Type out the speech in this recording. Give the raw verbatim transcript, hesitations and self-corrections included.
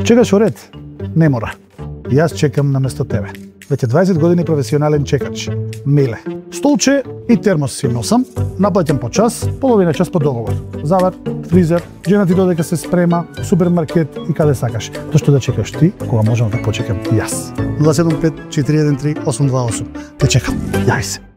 Чекаш во ред? Не мора. Јас чекам наместо тебе. Веќе дваесет години професионален чекач. Миле. Столче и термос си носам, наплаќам по час, половина час по договор. Завар, фризер, жена ти додека се спрема, супермаркет и каде сакаш. Зошто да чекаш ти, кога можам да почекам јас? нула седум пет четири еден три осум два осум. Те чекам. Јај се.